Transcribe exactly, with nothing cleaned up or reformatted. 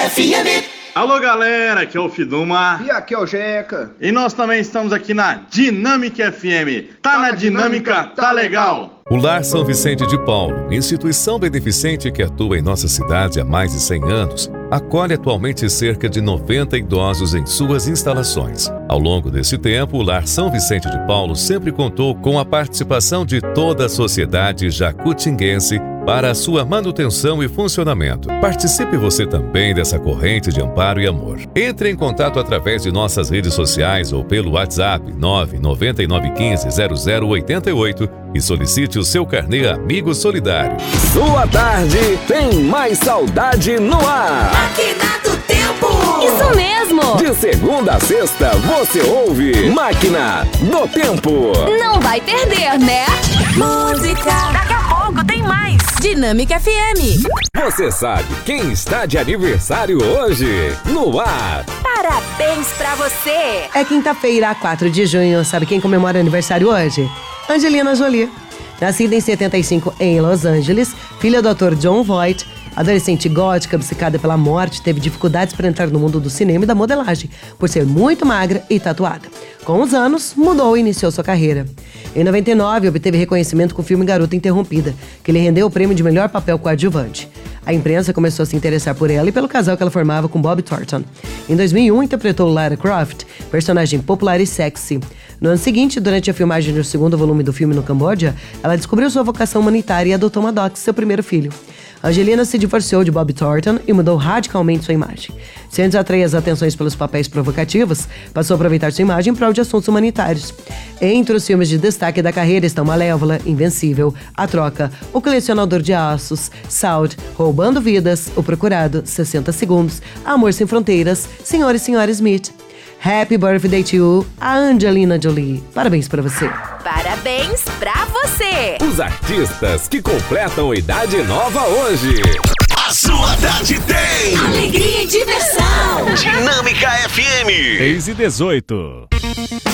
F M. Alô galera, aqui é o Fiduma. E aqui é o Jeca. E nós também estamos aqui na Dinâmica F M. Tá, tá na Dinâmica, dinâmica tá legal. O Lar São Vicente de Paulo, instituição beneficente que atua em nossa cidade há mais de cem anos, acolhe atualmente cerca de noventa idosos em suas instalações. Ao longo desse tempo, o Lar São Vicente de Paulo sempre contou com a participação de toda a sociedade jacutinguense para a sua manutenção e funcionamento. Participe você também dessa corrente de amparo e amor. Entre em contato através de nossas redes sociais ou pelo WhatsApp nove nove nove um cinco zero zero oito oito e solicite o seu carnê Amigo Solidário. Sua tarde tem mais saudade no ar. Máquina do Tempo. Isso mesmo. De segunda a sexta você ouve Máquina do Tempo. Não vai perder, né? Música. Daqui a pouco tem mais. Dinâmica F M. Você sabe quem está de aniversário hoje? No ar. Parabéns pra você. É quinta-feira, quatro de junho. Sabe quem comemora aniversário hoje? Angelina Jolie. Nascida em setenta e cinco em Los Angeles, filha do ator Jon Voight, adolescente gótica, obcecada pela morte, teve dificuldades para entrar no mundo do cinema e da modelagem, por ser muito magra e tatuada. Com os anos, mudou e iniciou sua carreira. Em noventa e nove, obteve reconhecimento com o filme Garota Interrompida, que lhe rendeu o prêmio de melhor papel coadjuvante. A imprensa começou a se interessar por ela e pelo casal que ela formava com Bob Thornton. Em dois mil e um, interpretou Lara Croft, personagem popular e sexy. No ano seguinte, durante a filmagem do segundo volume do filme no Camboja, ela descobriu sua vocação humanitária e adotou Maddox, seu primeiro filho. Angelina se divorciou de Bob Thornton e mudou radicalmente sua imagem. Se antes atraía as atenções pelos papéis provocativos, passou a aproveitar sua imagem em prol de assuntos humanitários. Entre os filmes de destaque da carreira estão Malévola, Invencível, A Troca, O Colecionador de Aços, Salt, Roubando Vidas, O Procurado, sessenta segundos, Amor Sem Fronteiras, Senhor e Senhora Smith. Happy birthday to you, a Angelina Jolie. Parabéns pra você. Parabéns pra você. Os artistas que completam idade nova hoje. A sua tarde tem alegria e diversão. Dinâmica F M. seis e dezoito.